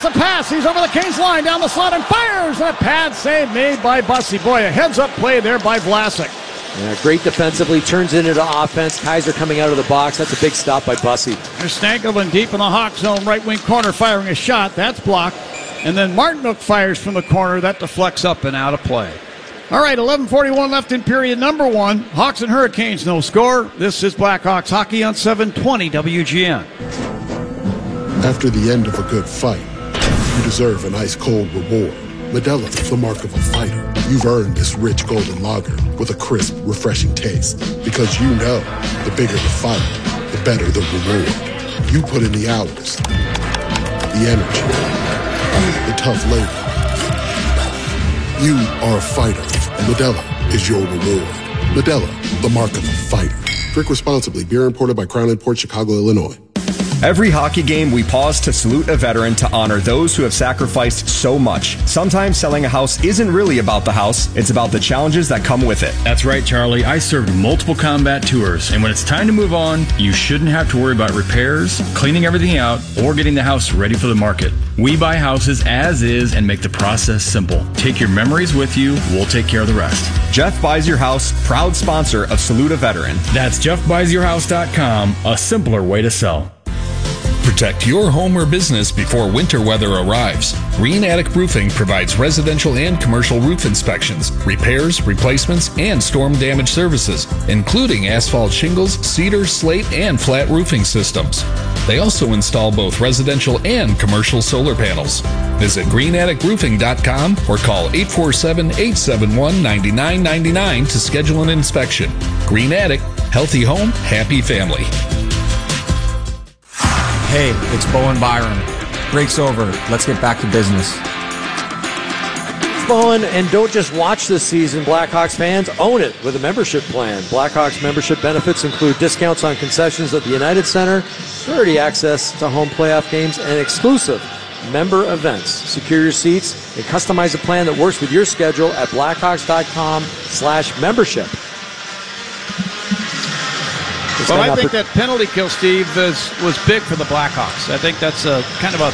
The pass, he's over the Canes line, down the slot, and fires! And a pad save made by Bussey. Boy, a heads-up play there by Vlasic. Yeah, great defensively, turns it into offense. Kaiser coming out of the box. That's a big stop by Bussey. There's Stankoven deep in the Hawk zone, right wing corner, firing a shot. That's blocked. And then Martinook fires from the corner. That deflects up and out of play. All right, 11:41 left in period number 1. Hawks and Hurricanes, no score. This is Blackhawks hockey on 720 WGN. After the end of a good fight, you deserve an ice-cold reward. Modelo, the mark of a fighter. You've earned this rich golden lager with a crisp, refreshing taste. Because you know, the bigger the fight, the better the reward. You put in the hours, the energy, the tough labor. You are a fighter, and Modelo is your reward. Modelo, the mark of a fighter. Drink responsibly. Beer imported by Crown Imports, Chicago, Illinois. Every hockey game, we pause to salute a veteran to honor those who have sacrificed so much. Sometimes selling a house isn't really about the house, it's about the challenges that come with it. That's right, Charlie. I served multiple combat tours, and when it's time to move on, you shouldn't have to worry about repairs, cleaning everything out, or getting the house ready for the market. We buy houses as is and make the process simple. Take your memories with you, we'll take care of the rest. Jeff Buys Your House, proud sponsor of Salute a Veteran. That's jeffbuysyourhouse.com, a simpler way to sell. Protect your home or business before winter weather arrives. Green Attic Roofing provides residential and commercial roof inspections, repairs, replacements, and storm damage services, including asphalt shingles, cedar, slate, and flat roofing systems. They also install both residential and commercial solar panels. Visit greenatticroofing.com or call 847-871-9999 to schedule an inspection. Green Attic, healthy home, happy family. Hey, it's Bowen Byram. Break's over. Let's get back to business. Bowen, and don't just watch this season, Blackhawks fans. Own it with a membership plan. Blackhawks membership benefits include discounts on concessions at the United Center, priority access to home playoff games, and exclusive member events. Secure your seats and customize a plan that works with your schedule at blackhawks.com/membership. Well, I think that penalty kill, Steve, was big for the Blackhawks. I think that's a kind of a,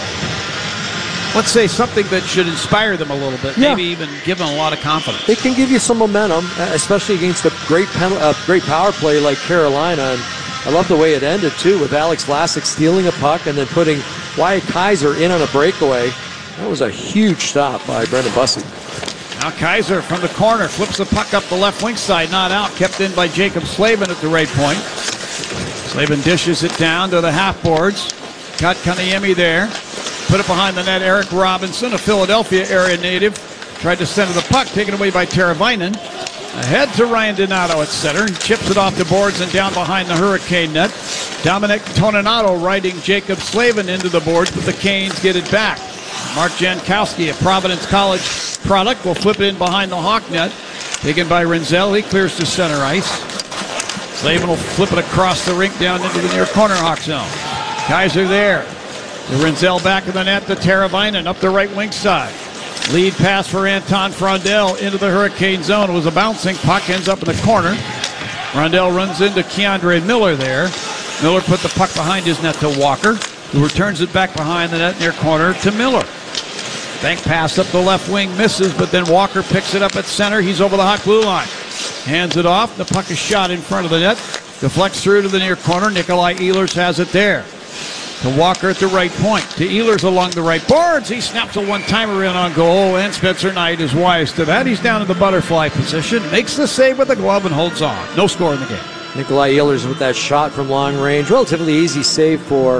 let's say, something that should inspire them a little bit, maybe even give them a lot of confidence. It can give you some momentum, especially against a great power play like Carolina. And I love the way it ended, too, with Alex Vlasic stealing a puck and then putting Wyatt Kaiser in on a breakaway. That was a huge stop by Brendan Bussey. Now Kaiser from the corner flips the puck up the left wing side, not out, kept in by Jacob Slavin at the right point. Slavin dishes it down to the half boards. Got Kaniemi there. Put it behind the net. Eric Robinson, a Philadelphia area native, tried to center the puck, taken away by Teravainen. Ahead to Ryan Donato at center. Chips it off the boards and down behind the Hurricane net. Dominic Toninato riding Jacob Slavin into the boards, but the Canes get it back. Mark Jankowski, a Providence College product, will flip it in behind the Hawk net. Taken by Renzel. He clears to center ice. Slavin will flip it across the rink down into the near corner Hawk zone. Kaiser there. The Renzel back in the net to Teravainen up the right wing side. Lead pass for Anton Frondel into the Hurricane zone. It was a bouncing puck, ends up in the corner. Frondel runs into Keandre Miller there. Miller put the puck behind his net to Walker, who returns it back behind the net near corner to Miller. Bank pass up the left wing, misses, but then Walker picks it up at center. He's over the hot blue line. Hands it off. The puck is shot in front of the net. Deflects through to the near corner. Nikolai Ehlers has it there. To Walker at the right point. To Ehlers along the right boards. He snaps a one-timer in on goal, and Spencer Knight is wise to that. He's down in the butterfly position. Makes the save with the glove and holds on. No score in the game. Nikolai Ehlers with that shot from long range. Relatively easy save for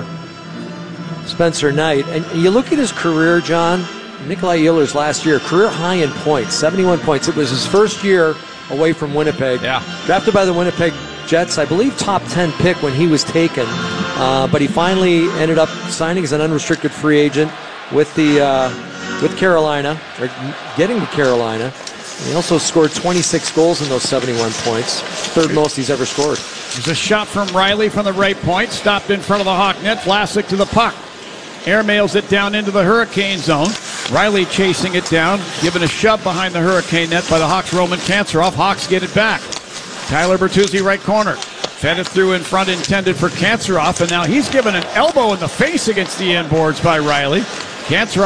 Spencer Knight. And you look at his career, John. Nikolai Ehlers last year, career high in points, 71 points. It was his first year away from Winnipeg. Yeah. Drafted by the Winnipeg Jets, I believe top 10 pick when he was taken. But he finally ended up signing as an unrestricted free agent with Carolina, or getting to Carolina. He also scored 26 goals in those 71 points. Third most he's ever scored. There's a shot from Riley from the right point. Stopped in front of the Hawk net. Vlasic to the puck. Airmails it down into the Hurricane zone. Riley chasing it down. Given a shove behind the Hurricane net by the Hawks' Roman Kanserov. Hawks get it back. Tyler Bertuzzi right corner. Fed it through in front, intended for Kanserov. And now he's given an elbow in the face against the end boards by Riley. Can't throw.